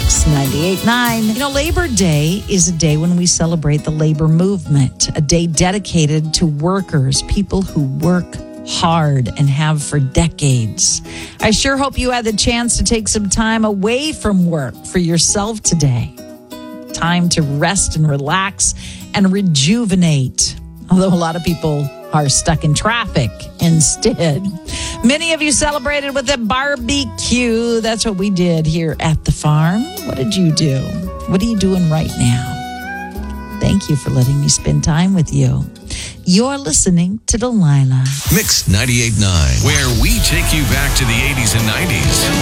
Mix 98.9. You know, Labor Day is a day when we celebrate the labor movement, a day dedicated to workers, people who work hard and have for decades. I sure hope you had the chance to take some time away from work for yourself today. Time to rest and relax and rejuvenate. Although a lot of people are stuck in traffic instead. Many of you celebrated with a barbecue. That's what we did here at the farm. What did you do? What are you doing right now? Thank you for letting me spend time with you. You're listening to Delilah. Mix 98.9, where we take you back to the 80s and 90s.